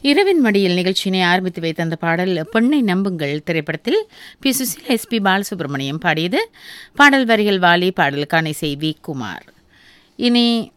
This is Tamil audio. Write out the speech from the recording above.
இரவின் மடியில் நிகழ்ச்சியினை ஆரம்பித்து வைத்த அந்த பாடல் பெண்ணை நம்புங்கள் திரைப்படத்தில் பி. சுசீலா, எஸ்.பி. பாலசுப்ரமணியம் பாடியது. பாடல் வரிகள் வாலி, பாடலுக்கான இசை வி. குமார். இனி